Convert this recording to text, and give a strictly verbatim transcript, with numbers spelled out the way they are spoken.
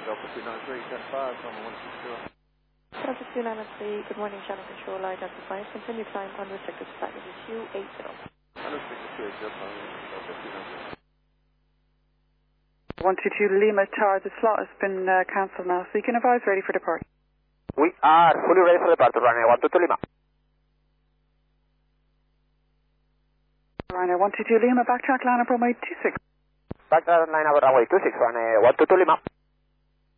Delta two nine three, ten five, on one six zero. Delta two nine three, good morning, Channel Control, Delta five, continue climb unrestricted flight level two eight zero. Unrestricted two eight zero, Delta two nine three. one two two Lima Tower, the slot has been uh, cancelled now, so you can advise ready for departure. We are fully ready for departure, runway one two two Lima. Runway one two two Lima, backtrack line up runway two six. Backtrack line up runway two six, runway one two two Lima.